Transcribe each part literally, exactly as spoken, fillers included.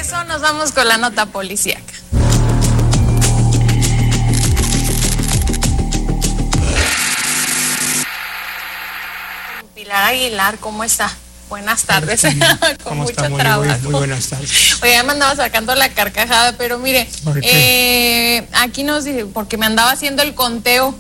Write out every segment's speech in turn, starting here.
regreso nos vamos con la nota policíaca. Pilar Aguilar, ¿cómo está? Buenas tardes. Con mucho trabajo. Muy, muy buenas tardes. Oye, ya me andaba sacando la carcajada, pero mire, eh, aquí nos dice, porque me andaba haciendo el conteo.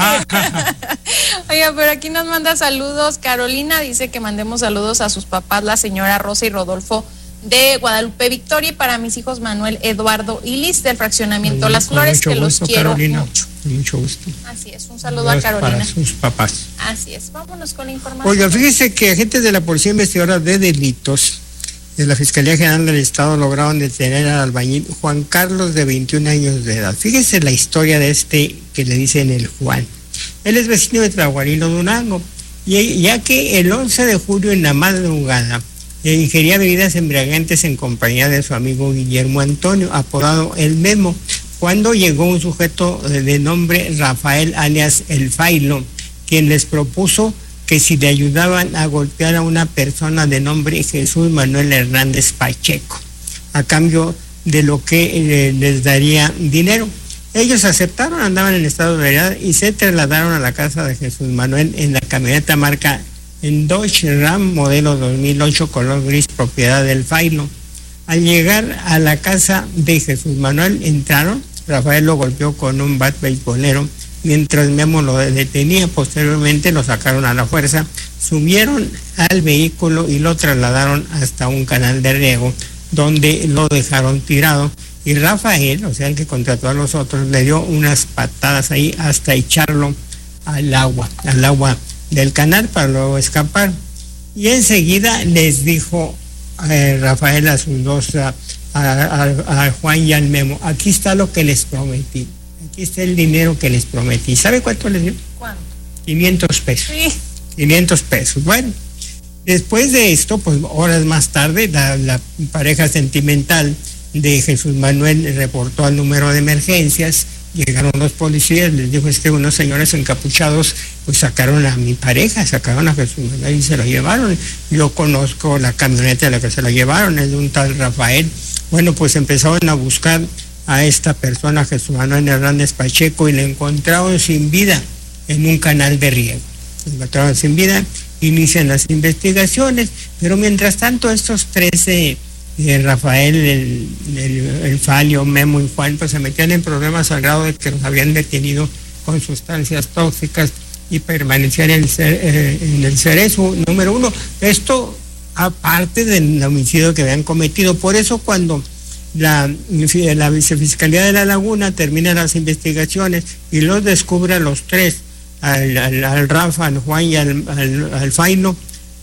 Oiga, pero aquí nos manda saludos. Carolina dice que mandemos saludos a sus papás, la señora Rosa y Rodolfo de Guadalupe Victoria, y para mis hijos Manuel, Eduardo y Liz del fraccionamiento Las Flores, que los quiero Carolina, mucho. Mucho gusto. Así es, un saludo a Carolina. Para sus papás. Así es, vámonos con la información. Oiga, fíjese que agentes de la Policía Investigadora de Delitos de la Fiscalía General del Estado lograron detener al albañil Juan Carlos, de veintiún años de edad. Fíjese la historia de este que le dicen el Juan. Él es vecino de Tlahualilo, Durango, y ya que el once de julio en la madrugada ingería bebidas embriagantes en compañía de su amigo Guillermo Antonio, apodado El Memo, cuando llegó un sujeto de nombre Rafael, alias El Failo, quien les propuso que si le ayudaban a golpear a una persona de nombre Jesús Manuel Hernández Pacheco, a cambio de lo que eh, les daría dinero. Ellos aceptaron, andaban en estado de ebriedad y se trasladaron a la casa de Jesús Manuel en la camioneta marca en Dodge Ram modelo dos mil ocho color gris, propiedad del Failo. Al llegar a la casa de Jesús Manuel entraron, Rafael lo golpeó con un bat beisbolero mientras Memo lo detenía. Posteriormente lo sacaron a la fuerza, subieron al vehículo y lo trasladaron hasta un canal de riego donde lo dejaron tirado, y Rafael, o sea el que contrató a los otros, le dio unas patadas ahí hasta echarlo al agua, al agua del canal para luego escapar. Y enseguida les dijo eh, Rafael a sus dos, a, a, a Juan y al Memo, aquí está lo que les prometí, aquí está el dinero que les prometí. ¿Sabe cuánto les dio? ¿Cuánto? quinientos pesos. Sí. quinientos pesos. Bueno, después de esto, pues horas más tarde, la, la pareja sentimental de Jesús Manuel reportó al número de emergencias. Llegaron los policías, les dijo, es que unos señores encapuchados pues sacaron a mi pareja, sacaron a Jesús Manuel y se lo llevaron. Yo conozco la camioneta de la que se lo llevaron, es de un tal Rafael. Bueno, pues empezaron a buscar a esta persona, Jesús Manuel Hernández Pacheco, y le encontraron sin vida en un canal de riego. Le encontraron sin vida, inician las investigaciones, pero mientras tanto estos trece... Eh, Rafael, el, el, el Falio, Memo y Juan, pues se metían en problemas al grado de que los habían detenido con sustancias tóxicas y permanecían en el, eh, en el cerezo número uno. Esto aparte del homicidio que habían cometido. Por eso cuando la, la Vicefiscalía de La Laguna termina las investigaciones y los descubre a los tres, al, al, al Rafa, al Juan y al, al, al Failo,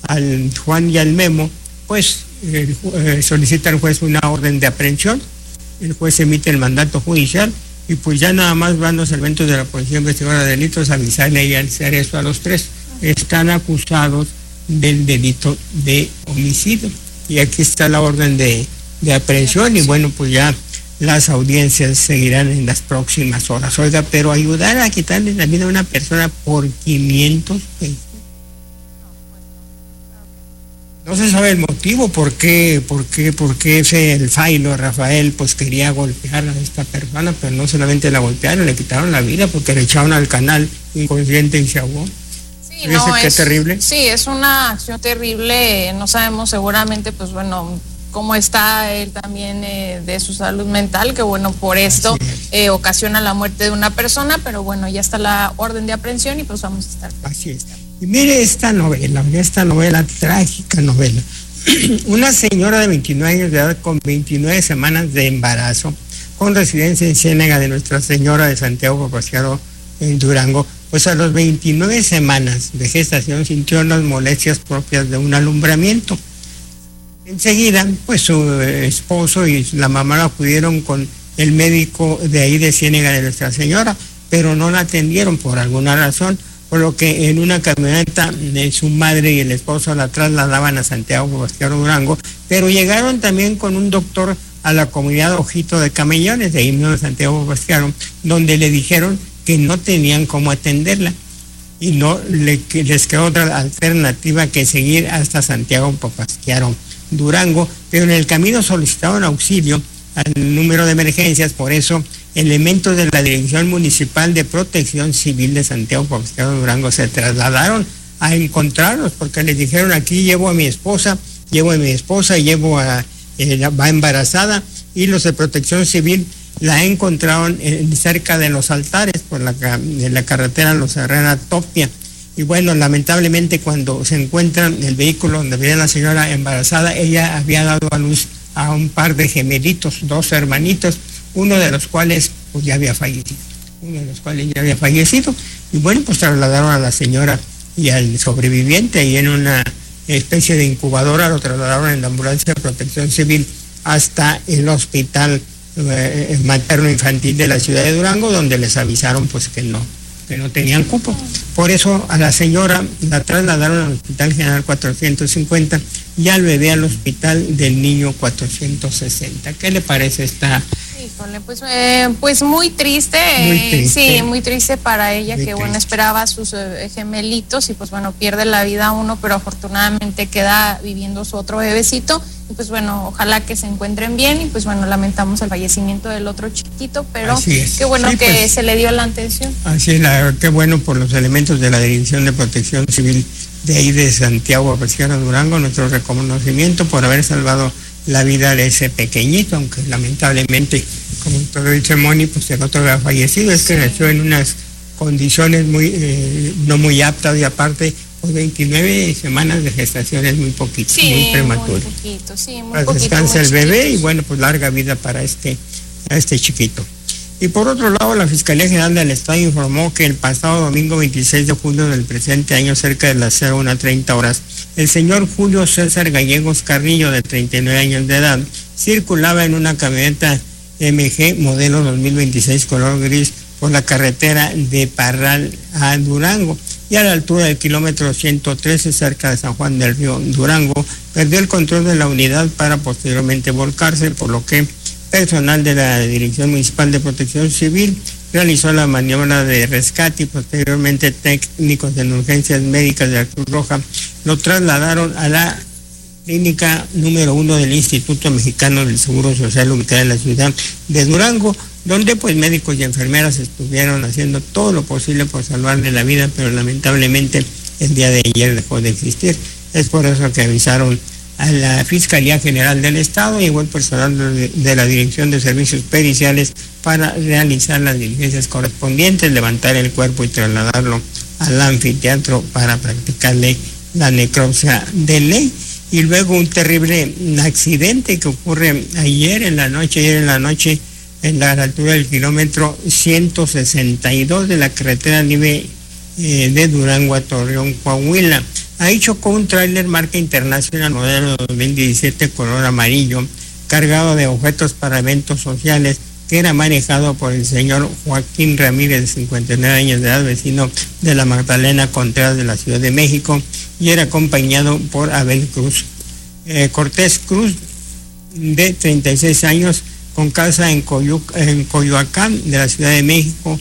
al Juan y al Memo, pues Eh, eh, solicita al juez una orden de aprehensión, el juez emite el mandato judicial y pues ya nada más van los elementos de la Policía Investigadora de Delitos a avisarle y hacer eso a los tres. Están acusados del delito de homicidio y aquí está la orden de, de aprehensión y bueno, pues ya las audiencias seguirán en las próximas horas. Oiga, pero ayudar a quitarle la vida a una persona por quinientos pesos. No se sabe el motivo por qué, por qué, por qué ese el Failo, Rafael, pues quería golpear a esta persona, pero no solamente la golpearon, le quitaron la vida porque le echaron al canal inconsciente y se ahogó. Sí, no, es, terrible? Sí, es una acción terrible, no sabemos seguramente, pues bueno, cómo está él también eh, de su salud mental, que bueno, por esto eh, ocasiona la muerte de una persona, pero bueno, ya está la orden de aprehensión y pues vamos a estar. Así está. Y mire esta novela, esta novela, trágica novela. Una señora de veintinueve años de edad con veintinueve semanas de embarazo, con residencia en Ciénega de Nuestra Señora de Santiago Papaciaro en Durango, pues a los veintinueve semanas de gestación sintió las molestias propias de un alumbramiento. Enseguida, pues su esposo y la mamá acudieron con el médico de ahí de Ciénega de Nuestra Señora, pero no la atendieron por alguna razón, por lo que en una camioneta de su madre y el esposo la trasladaban a Santiago Papaciaro Durango, pero llegaron también con un doctor a la comunidad Ojito de Camellones, de ahí mismo de Santiago Papaciaro, donde le dijeron que no tenían cómo atenderla y no le, que les quedó otra alternativa que seguir hasta Santiago Papaciaro Durango, pero en el camino solicitaron auxilio al número de emergencias, por eso elementos de la Dirección Municipal de Protección Civil de Santiago Poblado Durango se trasladaron a encontrarlos, porque les dijeron: aquí llevo a mi esposa, llevo a mi esposa, llevo a, eh, va embarazada, y los de Protección Civil la encontraron en, cerca de los altares, por la, de la carretera Los Herrera Topia. Y bueno, lamentablemente cuando se encuentran el vehículo donde venía la señora embarazada, ella había dado a luz a un par de gemelitos, dos hermanitos, uno de los cuales pues ya había fallecido, uno de los cuales ya había fallecido, y bueno, pues trasladaron a la señora y al sobreviviente, y en una especie de incubadora lo trasladaron en la ambulancia de Protección Civil hasta el hospital eh, materno infantil de la ciudad de Durango, donde les avisaron pues que no, que no tenían cupo. Por eso a la señora la trasladaron al Hospital General cuatrocientos cincuenta y al bebé al Hospital del Niño cuatrocientos sesenta. ¿Qué le parece esta? Híjole, pues, eh, pues muy triste, muy eh, triste, sí, muy triste para ella, muy que bueno, triste. esperaba a sus eh, gemelitos y pues bueno, pierde la vida uno, pero afortunadamente queda viviendo su otro bebecito, y pues bueno, ojalá que se encuentren bien, y pues bueno, lamentamos el fallecimiento del otro chiquitito, pero qué bueno sí, que pues, se le dio la atención. Así es, la, qué bueno por los elementos de la Dirección de Protección Civil de ahí de Santiago Poblado Durango, nuestro reconocimiento por haber salvado la vida de ese pequeñito, aunque lamentablemente, como todo dice Moni, pues el otro había fallecido, es que sí. Nació en unas condiciones muy eh, no muy aptas, y aparte pues veintinueve semanas de gestación es muy poquito, sí, muy prematuro. Muy poquito, sí, muy para poquito, descansa muy el bebé chiquitos. Y bueno, pues larga vida para este, a este chiquito. Y por otro lado, la Fiscalía General del Estado informó que el pasado domingo veintiséis de julio del presente año, cerca de las una treinta horas, el señor Julio César Gallegos Carrillo, de treinta y nueve años de edad, circulaba en una camioneta M G modelo dos mil veintiséis color gris por la carretera de Parral a Durango, y a la altura del kilómetro ciento trece, cerca de San Juan del Río, Durango, perdió el control de la unidad para posteriormente volcarse, por lo que personal de la Dirección Municipal de Protección Civil realizó la maniobra de rescate, y posteriormente técnicos de urgencias médicas de la Cruz Roja lo trasladaron a la clínica número uno del Instituto Mexicano del Seguro Social ubicada en la ciudad de Durango, donde pues médicos y enfermeras estuvieron haciendo todo lo posible por salvarle la vida, pero lamentablemente el día de ayer dejó de existir. Es por eso que avisaron a la Fiscalía General del Estado y igual personal de, de la Dirección de Servicios Periciales para realizar las diligencias correspondientes, levantar el cuerpo y trasladarlo al anfiteatro para practicarle la necropsia de ley. Y luego un terrible accidente que ocurre ayer en la noche, ayer en la noche, en la altura del kilómetro ciento sesenta y dos de la carretera libre eh, de Durango a Torreón, Coahuila. Ahí chocó un tráiler marca internacional modelo dos mil diecisiete color amarillo, cargado de objetos para eventos sociales, que era manejado por el señor Joaquín Ramírez, de cincuenta y nueve años de edad, vecino de la Magdalena Contreras de la Ciudad de México, y era acompañado por Abel Cruz eh, Cortés Cruz, de treinta y seis años, con casa en, Coyu, en Coyoacán de la Ciudad de México.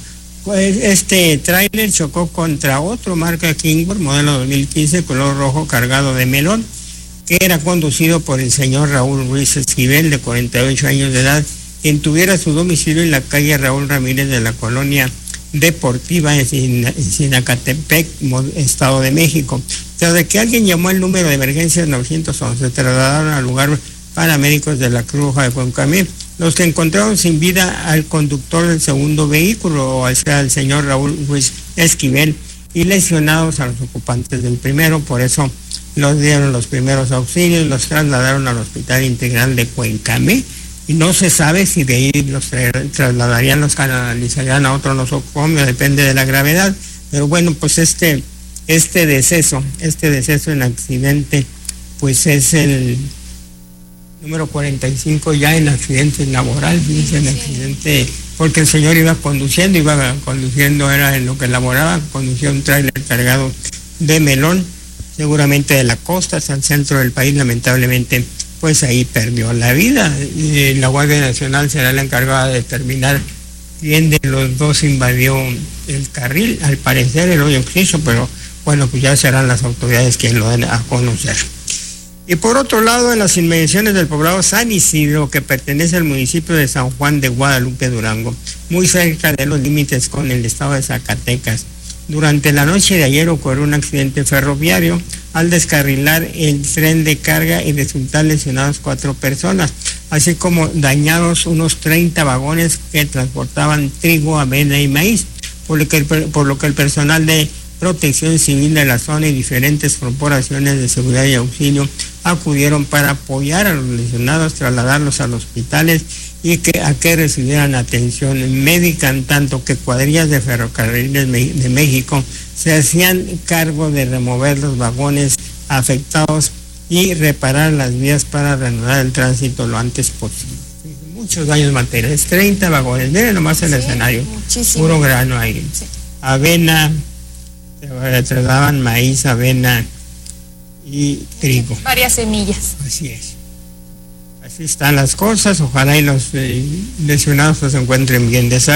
Este tráiler chocó contra otro marca Kingford modelo dos mil quince color rojo cargado de melón, que era conducido por el señor Raúl Ruiz Esquivel, de cuarenta y ocho años de edad, quien tuviera su domicilio en la calle Raúl Ramírez de la colonia Deportiva en Sinacatepec, Estado de México. Tras de que alguien llamó el número de emergencias novecientos once, se trasladaron al lugar paramédicos de la Cruz Roja de Cuencamé, los que encontraron sin vida al conductor del segundo vehículo, o sea, al señor Raúl Ruiz Esquivel, y lesionados a los ocupantes del primero. Por eso los dieron los primeros auxilios, los trasladaron al Hospital Integral de Cuencamé, y no se sabe si de ahí los tra- trasladarían, los canalizarían a otro nosocomio, depende de la gravedad. Pero bueno, pues este, este deceso, este deceso en accidente, pues es el número cuarenta y cinco ya en accidente laboral, dice, en accidente, porque el señor iba conduciendo, iba conduciendo, era en lo que laboraba, conducía un tráiler cargado de melón, seguramente de la costa hacia el centro del país. Lamentablemente, pues ahí perdió la vida. Y la Guardia Nacional será la encargada de determinar quién de los dos invadió el carril. Al parecer el hoyo quiso, pero bueno, pues ya serán las autoridades quienes lo den a conocer. Y por otro lado, en las inmediaciones del poblado San Isidro, que pertenece al municipio de San Juan de Guadalupe, Durango, muy cerca de los límites con el estado de Zacatecas, durante la noche de ayer ocurrió un accidente ferroviario al descarrilar el tren de carga y resultar lesionados cuatro personas, así como dañados unos treinta vagones que transportaban trigo, avena y maíz, por lo que el, por lo que el personal de Protección Civil de la zona y diferentes corporaciones de seguridad y auxilio acudieron para apoyar a los lesionados, trasladarlos a los hospitales y que a que recibieran atención médica, en tanto que cuadrillas de ferrocarriles de México se hacían cargo de remover los vagones afectados y reparar las vías para reanudar el tránsito lo antes posible. Muchos daños materiales, treinta vagones, miren nomás el sí, escenario, muchísimo. Puro grano ahí, sí. Avena, trasladaban maíz, avena y trigo. Varias semillas. Así es. Así están las cosas, ojalá y los eh, lesionados se encuentren bien de salud.